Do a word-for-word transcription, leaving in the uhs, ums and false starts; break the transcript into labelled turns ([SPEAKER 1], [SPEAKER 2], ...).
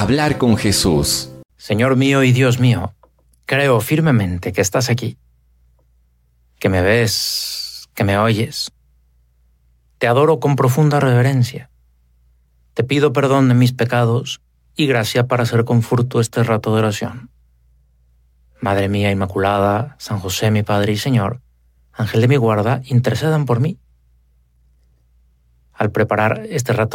[SPEAKER 1] Hablar con Jesús.
[SPEAKER 2] Señor mío y Dios mío, creo firmemente que estás aquí, que me ves, que me oyes. Te adoro con profunda reverencia. Te pido perdón de mis pecados y gracia para hacer con fruto este rato de oración. Madre mía Inmaculada, San José mi Padre y Señor, Ángel de mi guarda, intercedan por mí. Al preparar este rato